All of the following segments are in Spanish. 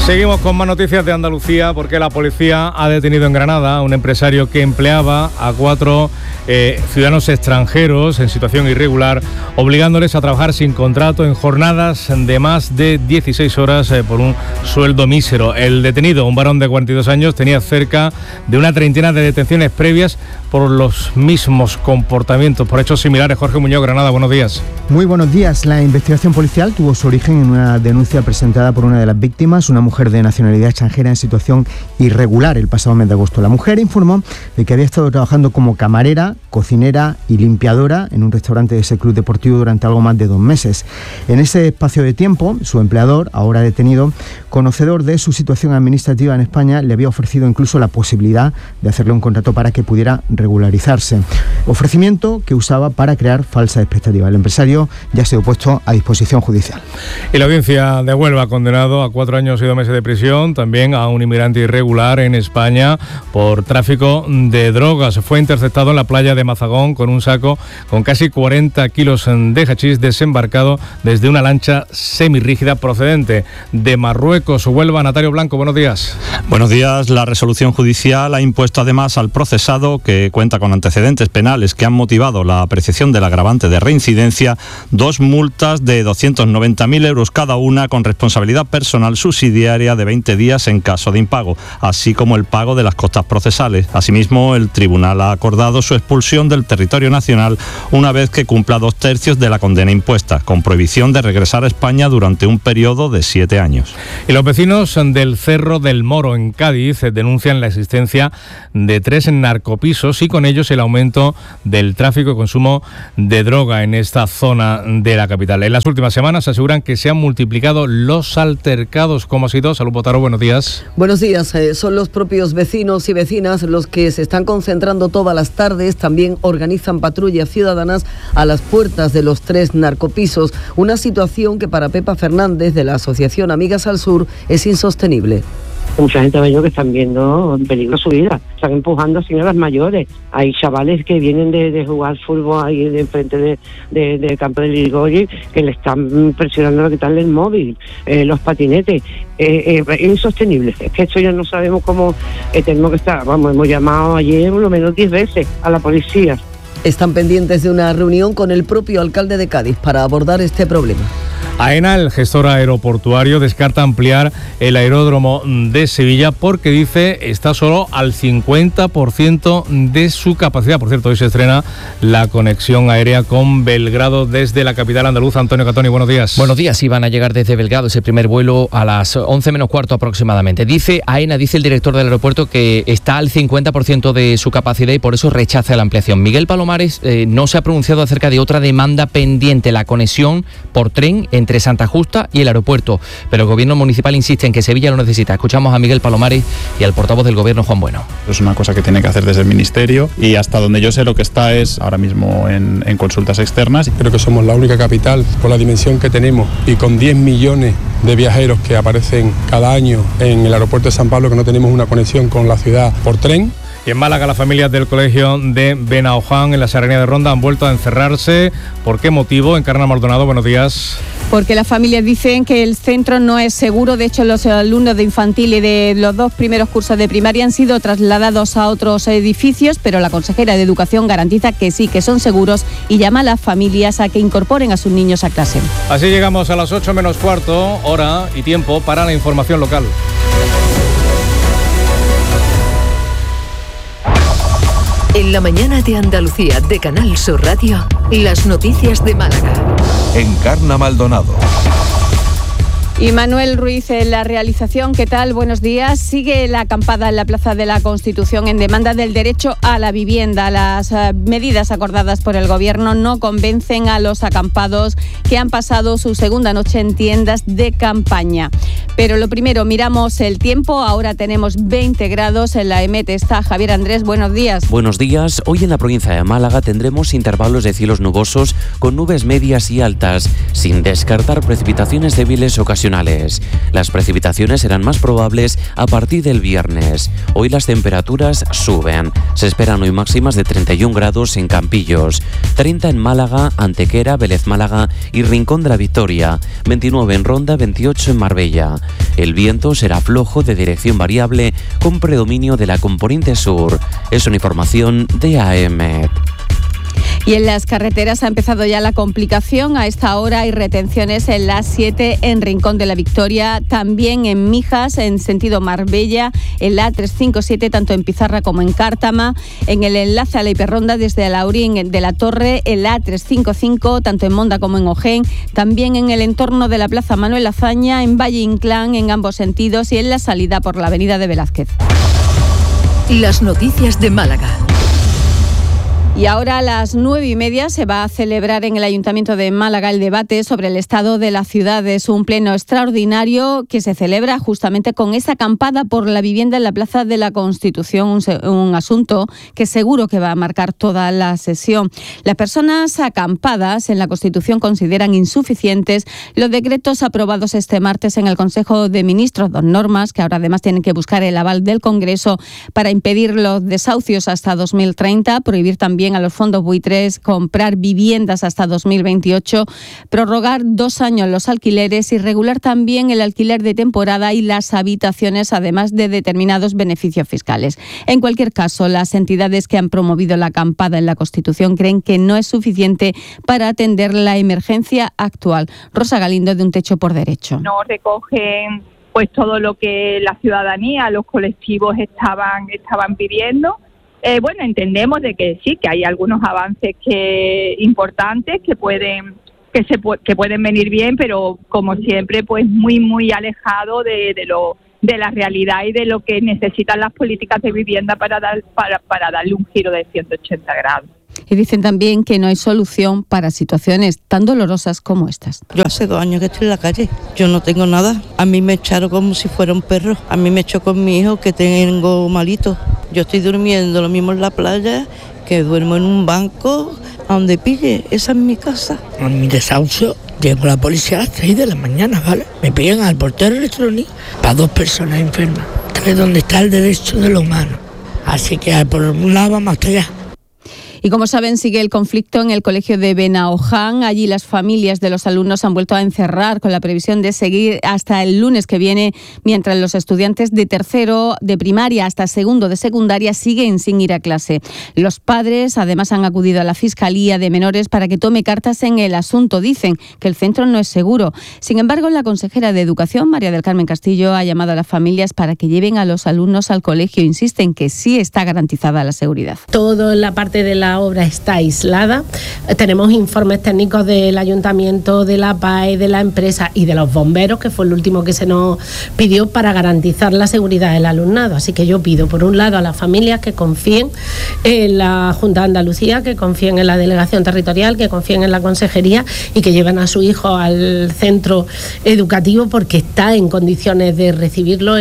Seguimos con más noticias de Andalucía porque la policía ha detenido en Granada a un empresario que empleaba a 4 ciudadanos extranjeros en situación irregular, obligándoles a trabajar sin contrato en jornadas de más de 16 horas por un sueldo mísero. El detenido, un varón de 42 años, tenía cerca de una treintena de detenciones previas por los mismos comportamientos, por hechos similares. Jorge Muñoz, Granada, buenos días. Muy buenos días. La investigación policial tuvo su origen en una denuncia presentada por una de las víctimas, una mujer de nacionalidad extranjera en situación irregular el pasado mes de agosto. La mujer informó de que había estado trabajando como camarera, cocinera y limpiadora en un restaurante de ese club deportivo durante algo más de 2 meses. En ese espacio de tiempo, su empleador, ahora detenido, conocedor de su situación administrativa en España, le había ofrecido incluso la posibilidad de hacerle un contrato para que pudiera regularizarse. Ofrecimiento que usaba para crear falsas expectativas. El empresario ya ha sido puesto a disposición judicial. Y la audiencia de Huelva ha condenado a 4 años y 2 meses de prisión también a un inmigrante irregular en España por tráfico de drogas. Fue interceptado en la playa de Mazagón con un saco con casi 40 kilos de hachís desembarcado desde una lancha semirrígida procedente de Marruecos. Huelva, Natario Blanco, buenos días. Buenos días. La resolución judicial ha impuesto además al procesado, que cuenta con antecedentes penales que han motivado la apreciación del agravante de reincidencia, 2 multas de 290.000 euros cada una con responsabilidad personal subsidiaria de 20 días en caso de impago, así como el pago de las costas procesales. Asimismo, el tribunal ha acordado su expulsión del territorio nacional una vez que cumpla 2/3 de la condena impuesta, con prohibición de regresar a España durante un periodo de 7 años. Y los vecinos del Cerro del Moro en Cádiz denuncian la existencia de 3 narcopisos y con ellos el aumento del tráfico y consumo de droga en esta zona de la capital. En las últimas semanas aseguran que se han multiplicado los altercados. ¿Cómo ha sido? Salud Botaro, buenos días. Buenos días. Son los propios vecinos y vecinas los que se están concentrando todas las tardes. También organizan patrullas ciudadanas a las puertas de los 3 narcopisos. Una situación que para Pepa Fernández, de la Asociación Amigas al Sur, es insostenible. Mucha gente mayor que están viendo en peligro su vida, están empujando a señoras mayores. Hay chavales que vienen de jugar fútbol ahí de enfrente del campo del Irigoyen, que le están presionando a quitarle el móvil, los patinetes. Es insostenible. Es que esto ya no sabemos cómo tenemos que estar. Hemos llamado ayer por lo menos 10 veces a la policía. Están pendientes de una reunión con el propio alcalde de Cádiz para abordar este problema. AENA, el gestor aeroportuario, descarta ampliar el aeródromo de Sevilla porque dice está solo al 50% de su capacidad. Por cierto, hoy se estrena la conexión aérea con Belgrado desde la capital andaluza. Antonio Catoni, buenos días. Buenos días, iban a llegar desde Belgrado ese primer vuelo a las 11 menos cuarto aproximadamente. Dice AENA, dice el director del aeropuerto, que está al 50% de su capacidad y por eso rechaza la ampliación. Miguel Palomares no se ha pronunciado acerca de otra demanda pendiente, la conexión por tren entre Santa Justa y el aeropuerto, pero el gobierno municipal insiste en que Sevilla lo necesita. Escuchamos a Miguel Palomares y al portavoz del gobierno, Juan Bueno. Es una cosa que tiene que hacer desde el ministerio y hasta donde yo sé lo que está es ahora mismo en consultas externas. Creo que somos la única capital con la dimensión que tenemos y con 10 millones de viajeros que aparecen cada año en el aeropuerto de San Pablo, que no tenemos una conexión con la ciudad por tren. Y en Málaga, las familias del colegio de Benaoján, en la Serranía de Ronda, han vuelto a encerrarse. ¿Por qué motivo? Encarna Maldonado, buenos días. Porque las familias dicen que el centro no es seguro. De hecho, los alumnos de infantil y de los 2 primeros cursos de primaria han sido trasladados a otros edificios, pero la consejera de Educación garantiza que sí, que son seguros y llama a las familias a que incorporen a sus niños a clase. Así llegamos a las 8 menos cuarto, hora y tiempo para la información local. En la mañana de Andalucía de Canal Sur Radio, las noticias de Málaga. Encarna Maldonado. Y Manuel Ruiz en la realización, ¿qué tal? Buenos días. Sigue la acampada en la Plaza de la Constitución en demanda del derecho a la vivienda. Las medidas acordadas por el Gobierno no convencen a los acampados que han pasado su segunda noche en tiendas de campaña. Pero lo primero, miramos el tiempo. Ahora tenemos 20 grados. En la EMET está Javier Andrés. Buenos días. Buenos días. Hoy en la provincia de Málaga tendremos intervalos de cielos nubosos con nubes medias y altas, sin descartar precipitaciones débiles ocasionales. Las precipitaciones serán más probables a partir del viernes. Hoy las temperaturas suben. Se esperan hoy máximas de 31 grados en Campillos, 30 en Málaga, Antequera, Vélez Málaga y Rincón de la Victoria, 29 en Ronda, 28 en Marbella. El viento será flojo de dirección variable con predominio de la componente sur. Es una información de AEMET. Y en las carreteras ha empezado ya la complicación. A esta hora hay retenciones en la 7 en Rincón de la Victoria, también en Mijas, en sentido Marbella, en la 357, tanto en Pizarra como en Cártama, en el enlace a la Hiperronda desde Alaurín de la Torre, en la 355, tanto en Monda como en Ojén, también en el entorno de la Plaza Manuel Azaña, en Valle Inclán, en ambos sentidos, y en la salida por la Avenida de Velázquez. Las noticias de Málaga. Y ahora a las 9:30 se va a celebrar en el Ayuntamiento de Málaga el debate sobre el estado de la ciudad. Es un pleno extraordinario que se celebra justamente con esa acampada por la vivienda en la Plaza de la Constitución, un asunto que seguro que va a marcar toda la sesión. Las personas acampadas en la Constitución consideran insuficientes los decretos aprobados este martes en el Consejo de Ministros, 2 normas que ahora además tienen que buscar el aval del Congreso para impedir los desahucios hasta 2030, prohibir también a los fondos buitres comprar viviendas hasta 2028, prorrogar 2 años los alquileres y regular también el alquiler de temporada y las habitaciones, además de determinados beneficios fiscales. En cualquier caso, las entidades que han promovido la acampada en la Constitución creen que no es suficiente para atender la emergencia actual. Rosa Galindo, de Un Techo por Derecho. No recogen pues todo lo que la ciudadanía, los colectivos estaban pidiendo. Bueno, entendemos de que sí, que hay algunos avances importantes que pueden venir bien, pero como siempre, pues muy alejado de la realidad y de lo que necesitan las políticas de vivienda para darle un giro de 180 grados. Y dicen también que no hay solución para situaciones tan dolorosas como estas. Yo hace 2 años que estoy en la calle, yo no tengo nada. A mí me echaron como si fuera un perro. A mí me echó con mi hijo que tengo malito. Yo estoy durmiendo lo mismo en la playa que duermo en un banco a donde pille. Esa es mi casa. A mi desahucio llegó la policía a las 3 de la mañana, ¿vale? Me pillan al portero electrónico para 2 personas enfermas. Es donde está el derecho de lo humano. Así que por un lado vamos hasta allá. Y como saben, sigue el conflicto en el colegio de Benaoján. Allí las familias de los alumnos han vuelto a encerrar con la previsión de seguir hasta el lunes que viene, mientras los estudiantes de tercero de primaria hasta segundo de secundaria siguen sin ir a clase. Los padres además han acudido a la Fiscalía de Menores para que tome cartas en el asunto. Dicen que el centro no es seguro. Sin embargo, la consejera de Educación, María del Carmen Castillo, ha llamado a las familias para que lleven a los alumnos al colegio. Insisten que sí está garantizada la seguridad. Toda la parte de la obra está aislada. Tenemos informes técnicos del Ayuntamiento, de la PAE, de la empresa y de los bomberos, que fue el último que se nos pidió para garantizar la seguridad del alumnado. Así que yo pido, por un lado, a las familias que confíen en la Junta de Andalucía, que confíen en la Delegación Territorial, que confíen en la Consejería y que lleven a su hijo al centro educativo porque está en condiciones de recibirlo.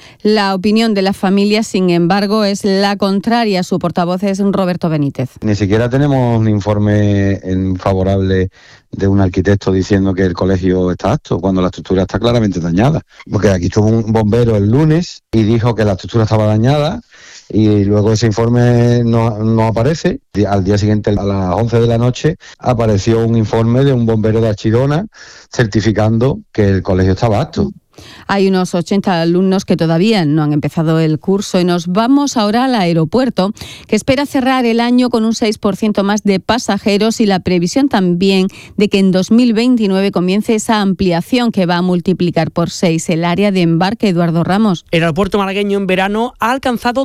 La opinión de las familias, sin embargo, es la contraria. Su portavoz es Roberto Benítez. Ni siquiera tenemos un informe favorable de un arquitecto diciendo que el colegio está apto, cuando la estructura está claramente dañada. Porque aquí estuvo un bombero el lunes y dijo que la estructura estaba dañada, y luego ese informe no aparece. Al día siguiente, a las 11 de la noche, apareció un informe de un bombero de Archidona certificando que el colegio estaba apto. Hay unos 80 alumnos que todavía no han empezado el curso y nos vamos ahora al aeropuerto, que espera cerrar el año con un 6% más de pasajeros y la previsión también de que en 2029 comience esa ampliación que va a multiplicar por 6 el área de embarque. Eduardo Ramos. El aeropuerto malagueño en verano ha alcanzado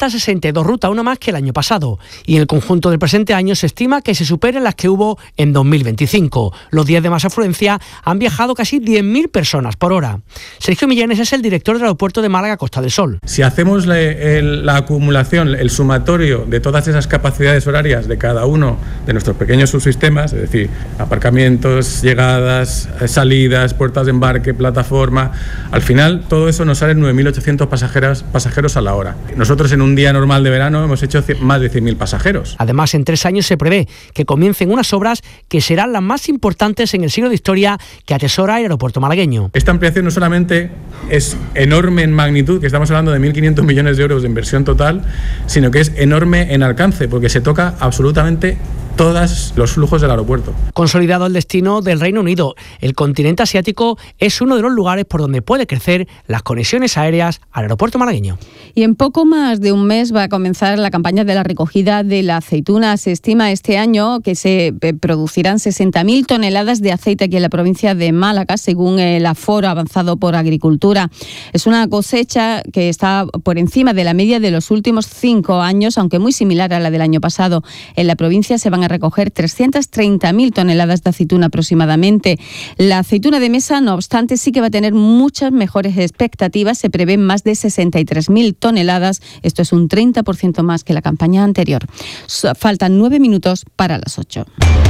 262 rutas, una más que el año pasado, y en el conjunto del presente año se estima que se superen las que hubo en 2025. Los días de más afluencia han viajado casi 10.000 personas por hora. Sergio Millanes es el director del aeropuerto de Málaga Costa del Sol. Si hacemos la acumulación, el sumatorio de todas esas capacidades horarias de cada uno de nuestros pequeños subsistemas, es decir, aparcamientos, llegadas, salidas, puertas de embarque, plataforma, al final todo eso nos sale 9.800 pasajeros a la hora. Nosotros en un día normal de verano hemos hecho más de 100.000 pasajeros. Además, en 3 años se prevé que comiencen unas obras que serán las más importantes en el siglo de historia que atesora el aeropuerto malagueño. Esta ampliación no solamente es enorme en magnitud, que estamos hablando de 1.500 millones de euros de inversión total, sino que es enorme en alcance, porque se toca absolutamente todos los flujos del aeropuerto. Consolidado el destino del Reino Unido, el continente asiático es uno de los lugares por donde puede crecer las conexiones aéreas al aeropuerto malagueño. Y en poco más de un mes va a comenzar la campaña de la recogida de la aceituna. Se estima este año que se producirán 60.000 toneladas de aceite aquí en la provincia de Málaga, según el aforo avanzado por Agricultura. Es una cosecha que está por encima de la media de los últimos 5 años, aunque muy similar a la del año pasado. En la provincia se van a recoger 330.000 toneladas de aceituna aproximadamente. La aceituna de mesa, no obstante, sí que va a tener muchas mejores expectativas. Se prevén más de 63.000 toneladas. Esto es un 30% más que la campaña anterior. Faltan 9 minutos para las 8.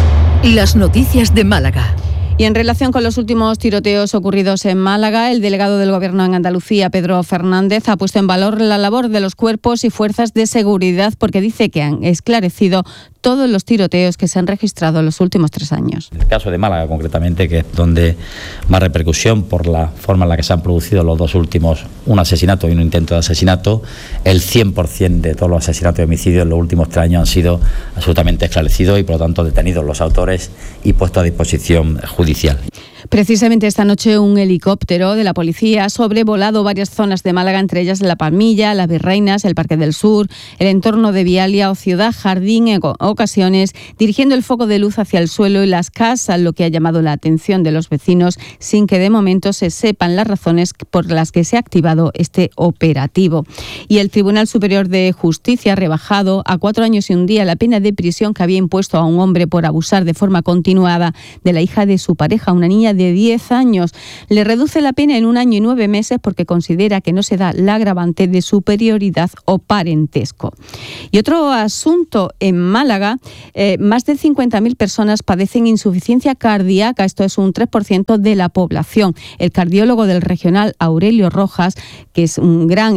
Las noticias de Málaga. Y en relación con los últimos tiroteos ocurridos en Málaga, el delegado del Gobierno en Andalucía, Pedro Fernández, ha puesto en valor la labor de los cuerpos y fuerzas de seguridad porque dice que han esclarecido todos los tiroteos que se han registrado en los últimos 3 años. El caso de Málaga, concretamente, que es donde más repercusión por la forma en la que se han producido los dos últimos, un asesinato y un intento de asesinato, el 100% de todos los asesinatos y homicidios en los últimos 3 años han sido absolutamente esclarecidos y, por lo tanto, detenidos los autores y puestos a disposición judicial. Precisamente esta noche un helicóptero de la policía ha sobrevolado varias zonas de Málaga, entre ellas La Palmilla, Las Virreinas, el Parque del Sur, el entorno de Vialia o Ciudad Jardín en ocasiones, dirigiendo el foco de luz hacia el suelo y las casas, lo que ha llamado la atención de los vecinos, sin que de momento se sepan las razones por las que se ha activado este operativo. Y el Tribunal Superior de Justicia ha rebajado a 4 años y un día la pena de prisión que había impuesto a un hombre por abusar de forma continuada de la hija de su pareja, una niña de 10 años. Le reduce la pena en 1 año y 9 meses porque considera que no se da la agravante de superioridad o parentesco. Y otro asunto, en Málaga, más de 50.000 personas padecen insuficiencia cardíaca, esto es un 3% de la población. El cardiólogo del regional, Aurelio Rojas, que es un gran,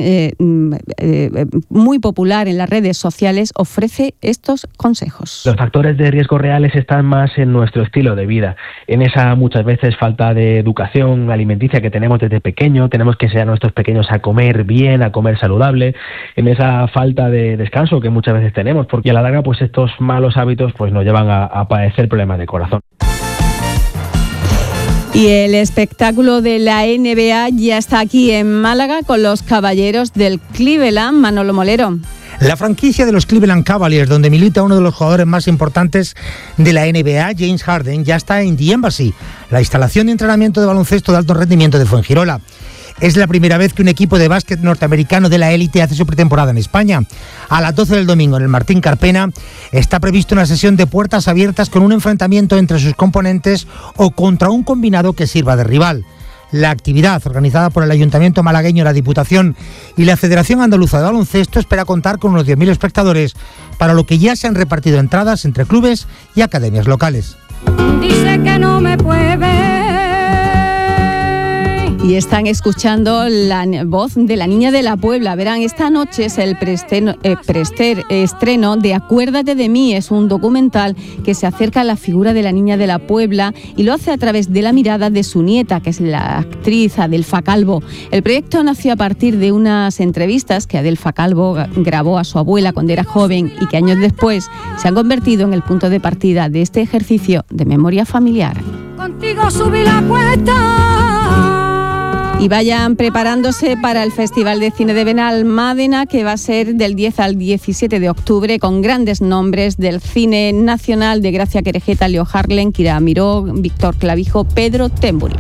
muy popular en las redes sociales, ofrece estos consejos. Los factores de riesgo reales están más en nuestro estilo de vida, en esa muchas veces falta de educación alimenticia que tenemos desde pequeño. Tenemos que enseñar a nuestros pequeños a comer bien, a comer saludable, en esa falta de descanso que muchas veces tenemos, porque a la larga pues estos malos hábitos pues nos llevan a padecer problemas de corazón. Y el espectáculo de la NBA ya está aquí en Málaga con los Caballeros del Cleveland. Manolo Molero. La franquicia de los Cleveland Cavaliers, donde milita uno de los jugadores más importantes de la NBA, James Harden, ya está en The Embassy, la instalación de entrenamiento de baloncesto de alto rendimiento de Fuengirola. Es la primera vez que un equipo de básquet norteamericano de la élite hace su pretemporada en España. A las 12 del domingo en el Martín Carpena está prevista una sesión de puertas abiertas con un enfrentamiento entre sus componentes o contra un combinado que sirva de rival. La actividad, organizada por el Ayuntamiento malagueño, la Diputación y la Federación Andaluza de Baloncesto, espera contar con unos 10.000 espectadores, para lo que ya se han repartido entradas entre clubes y academias locales. Dice que no me puede ver. Y están escuchando la voz de la Niña de la Puebla. Verán, esta noche es el estreno de Acuérdate de mí. Es un documental que se acerca a la figura de la Niña de la Puebla y lo hace a través de la mirada de su nieta, que es la actriz Adelfa Calvo. El proyecto nació a partir de unas entrevistas que Adelfa Calvo grabó a su abuela cuando era joven y que años después se han convertido en el punto de partida de este ejercicio de memoria familiar. Contigo subí la cuesta. Y vayan preparándose para el Festival de Cine de Benalmádena, que va a ser del 10 al 17 de octubre, con grandes nombres del cine nacional de Gracia Querejeta, Leo Harlem, Kira Miró, Víctor Clavijo, Pedro Temburi.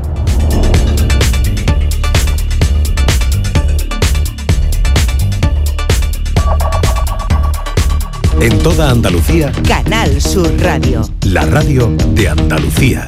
En toda Andalucía, Canal Sur Radio. La radio de Andalucía.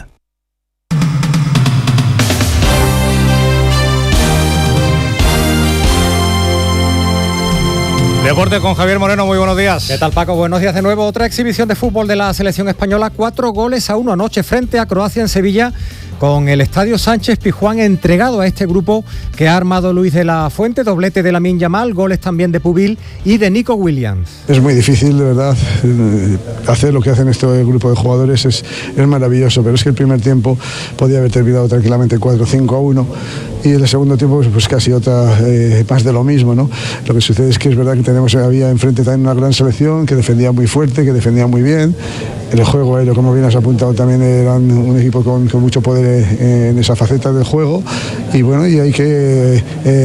Deporte con Javier Moreno, muy buenos días. ¿Qué tal, Paco? Buenos días de nuevo. Otra exhibición de fútbol de la selección española, 4-1 anoche frente a Croacia en Sevilla, con el Estadio Sánchez Pizjuán entregado a este grupo que ha armado Luis de la Fuente, doblete de Lamine Yamal, goles también de Pubil y de Nico Williams. Es muy difícil, de verdad, hacer lo que hacen este grupo de jugadores es maravilloso, pero es que el primer tiempo podía haber terminado tranquilamente 4-5-1 y en el segundo tiempo pues casi otra más de lo mismo, ¿no? Lo que sucede es que es verdad que había enfrente también una gran selección que defendía muy fuerte, que defendía muy bien. El juego aéreo, como bien has apuntado, también eran un equipo con mucho poder en esa faceta del juego, y bueno, y hay que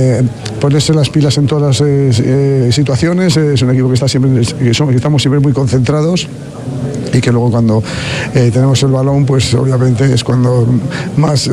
ponerse las pilas en todas las situaciones. Es un equipo que está siempre, que estamos siempre muy concentrados, y que luego cuando tenemos el balón, pues obviamente es cuando más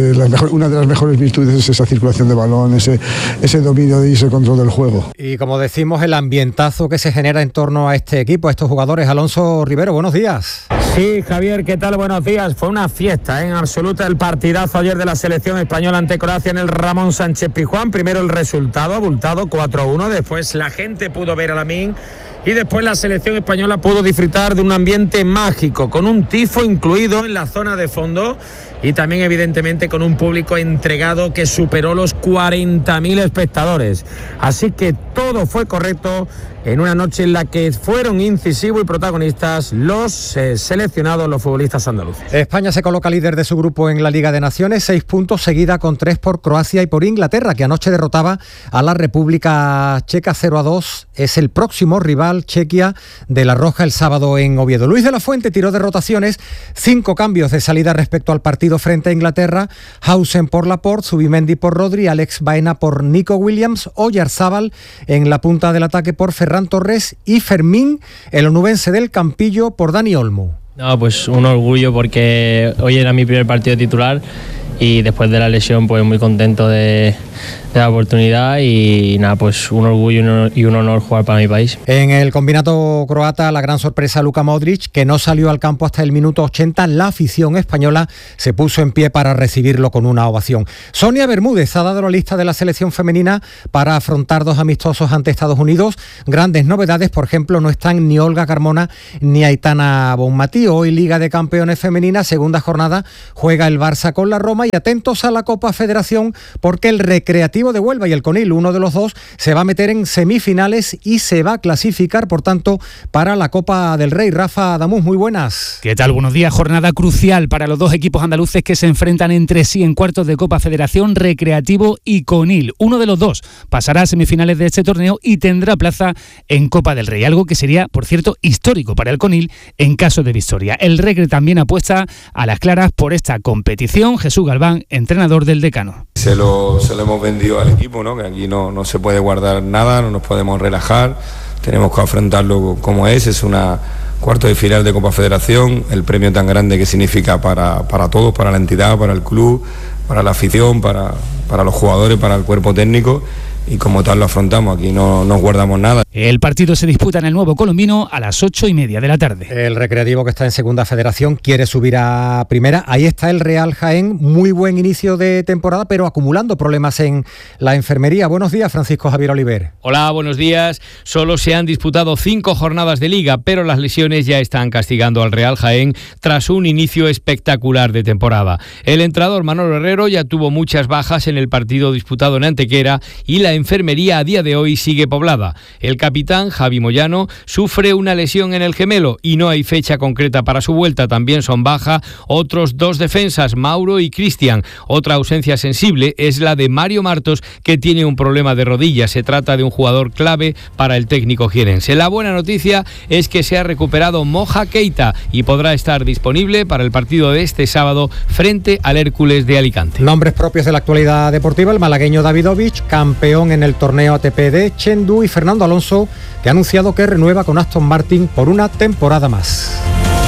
una de las mejores virtudes es esa circulación de balón, ese dominio y ese control del juego. Y como decimos, el ambientazo que se genera en torno a este equipo, a estos jugadores. Alonso Rivero, buenos días. Sí, Javier, ¿qué tal? Buenos días. Fue una fiesta en absoluta el partidazo ayer de la selección española ante Croacia en el Ramón Sánchez Pizjuán. Primero el resultado abultado 4-1, después la gente pudo ver a Lamine y después la selección española pudo disfrutar de un ambiente mágico, con un tifo incluido en la zona de fondo y también evidentemente con un público entregado que superó los 40.000 espectadores. Así que todo fue correcto en una noche en la que fueron incisivos y protagonistas los seleccionados, los futbolistas andaluces. España se coloca líder de su grupo en la Liga de Naciones, 6 puntos, seguida con 3 por Croacia y por Inglaterra, que anoche derrotaba a la República Checa 0-2. Es el próximo rival, Chequia, de La Roja el sábado en Oviedo. Luis de la Fuente tiró de rotaciones, 5 cambios de salida respecto al partido frente a Inglaterra: Hausen por Laporte, Zubimendi por Rodri, Alex Baena por Nico Williams, Oyarzábal en la punta del ataque por Ferran Torres y Fermín, el onubense del Campillo, por Dani Olmo. No, pues un orgullo porque hoy era mi primer partido titular y después de la lesión pues muy contento de la oportunidad y nada, pues un orgullo y un honor jugar para mi país. En el combinado croata, la gran sorpresa, Luka Modric, que no salió al campo hasta el minuto 80. La afición española se puso en pie para recibirlo con una ovación. Sonia Bermúdez ha dado la lista de la selección femenina para afrontar 2 amistosos ante Estados Unidos. Grandes novedades, por ejemplo, no están ni Olga Carmona ni Aitana Bonmatí. Hoy Liga de Campeones Femenina, segunda jornada, juega el Barça con la Roma, y atentos a la Copa Federación porque el Recreativo de Huelva y el Conil, uno de los dos, se va a meter en semifinales y se va a clasificar, por tanto, para la Copa del Rey. Rafa Adamuz, muy buenas. ¿Qué tal? Buenos días. Jornada crucial para los 2 equipos andaluces que se enfrentan entre sí en cuartos de Copa Federación, Recreativo y Conil. Uno de los dos pasará a semifinales de este torneo y tendrá plaza en Copa del Rey, algo que sería, por cierto, histórico para el Conil en caso de victoria. El Recre también apuesta a las claras por esta competición. Jesús Galván, entrenador del Decano. Se lo hemos vendido al equipo, ¿no? Que aquí no se puede guardar nada, no nos podemos relajar, tenemos que afrontarlo como es una cuarto de final de Copa Federación, el premio tan grande que significa para todos, para la entidad, para el club, para la afición, para los jugadores, para el cuerpo técnico, y como tal lo afrontamos, aquí no nos guardamos nada. El partido se disputa en el Nuevo Colombino a las 8:30 de la tarde. El Recreativo, que está en segunda federación, quiere subir a primera. Ahí está el Real Jaén, muy buen inicio de temporada, pero acumulando problemas en la enfermería. Buenos días, Francisco Javier Oliver. Hola, buenos días. Solo se han disputado 5 jornadas de Liga, pero las lesiones ya están castigando al Real Jaén tras un inicio espectacular de temporada. El entrenador Manolo Herrero ya tuvo muchas bajas en el partido disputado en Antequera y la enfermería a día de hoy sigue poblada. El capitán Javi Moyano sufre una lesión en el gemelo y no hay fecha concreta para su vuelta. También son baja otros 2 defensas, Mauro y Cristian. Otra ausencia sensible es la de Mario Martos, que tiene un problema de rodilla. Se trata de un jugador clave para el técnico jienense. La buena noticia es que se ha recuperado Moja Keita y podrá estar disponible para el partido de este sábado frente al Hércules de Alicante. Nombres propios de la actualidad deportiva: el malagueño Davidovich, campeón en el torneo ATP de Chengdu, y Fernando Alonso, que ha anunciado que renueva con Aston Martin por una temporada más.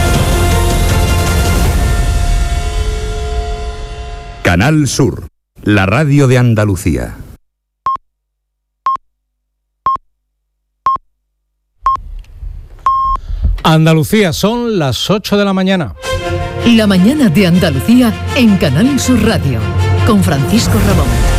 Canal Sur, la radio de Andalucía. Andalucía, son las 8 de la mañana. La mañana de Andalucía en Canal Sur Radio, con Francisco Ramón.